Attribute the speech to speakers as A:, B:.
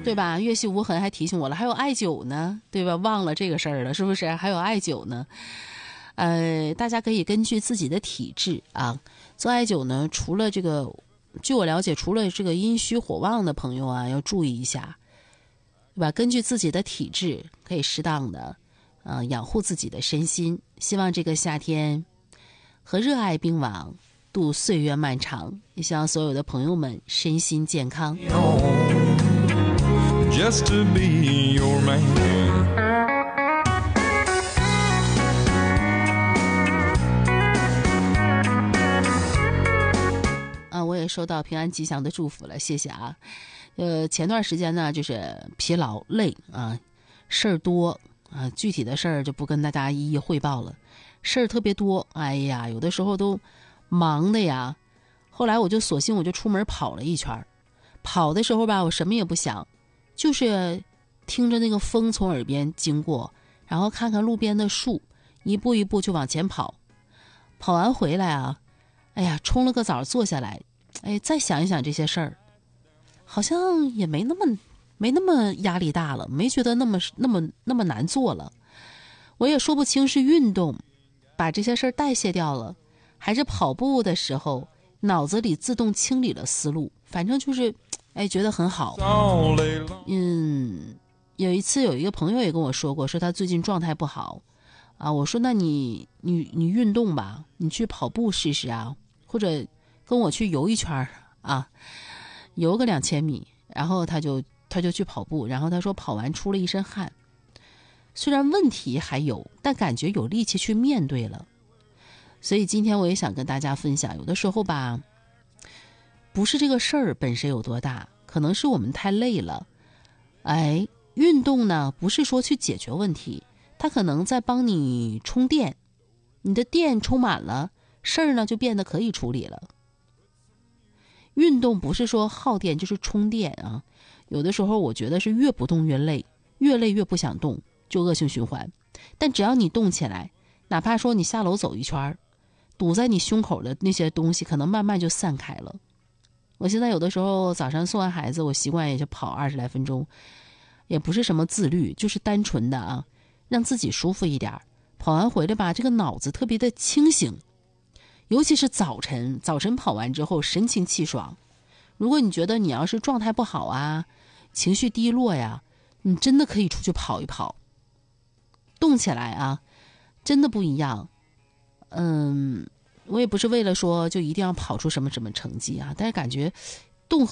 A: 对吧？岳西无痕还提醒我了，还有艾灸呢，对吧？忘了这个事儿了，是不是？还有艾灸呢。大家可以根据自己的体质啊，做艾灸呢，除了这个，据我了解，除了这个阴虚火旺的朋友啊，要注意一下，对吧？根据自己的体质，可以适当的，养护自己的身心。希望这个夏天和热爱并网，度岁月漫长。也希望所有的朋友们身心健康。
B: Just to be your man.
A: 我也收到平安吉祥的祝福了，谢谢啊。前段时间呢，就是疲劳累啊，事儿多啊，具体的事儿就不跟大家一一汇报了，事儿特别多，哎呀，有的时候都忙的呀。后来我就索性我就出门跑了一圈，跑的时候吧，我什么也不想，就是听着那个风从耳边经过，然后看看路边的树，一步一步就往前跑。跑完回来啊，哎呀，冲了个澡坐下来，哎，再想一想这些事儿，好像也没那么压力大了，没觉得那么难做了。我也说不清是运动把这些事儿代谢掉了，还是跑步的时候脑子里自动清理了思路，反正就是觉得很好。有一次有一个朋友也跟我说过，说他最近状态不好啊，我说那你运动吧，你去跑步试试啊，或者跟我去游一圈啊，游个2000米。然后他就去跑步，然后他说跑完出了一身汗，虽然问题还有，但感觉有力气去面对了。所以今天我也想跟大家分享，有的时候吧，不是这个事儿本身有多大，可能是我们太累了。运动呢，不是说去解决问题，它可能在帮你充电，你的电充满了，事儿呢就变得可以处理了。运动不是说耗电就是充电啊，有的时候我觉得是越不动越累，越累越不想动，就恶性循环。但只要你动起来，哪怕说你下楼走一圈，堵在你胸口的那些东西可能慢慢就散开了。我现在有的时候早上送完孩子，我习惯也就跑20来分钟，也不是什么自律，就是单纯的啊，让自己舒服一点。跑完回来吧，这个脑子特别的清醒，尤其是早晨跑完之后神清气爽。如果你觉得你要是状态不好啊，情绪低落呀，你真的可以出去跑一跑，动起来啊，真的不一样。我也不是为了说就一定要跑出什么成绩啊，但是感觉